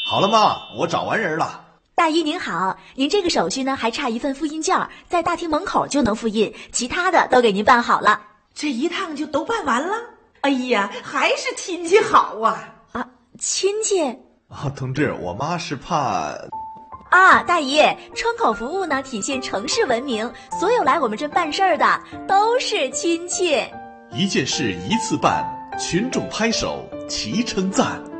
好了妈，我找完人了。 大姨您好，您这个手续呢还差一份复印件，在大厅门口就能复印，其他的都给您办好了。 这一趟就都办完了？哎呀，还是亲戚好啊！ 啊，亲戚？ 同志，我妈是怕…… 大姨，窗口服务呢体现城市文明，所有来我们这办事儿的都是亲戚。 一件事一次办，群众拍手齐称赞。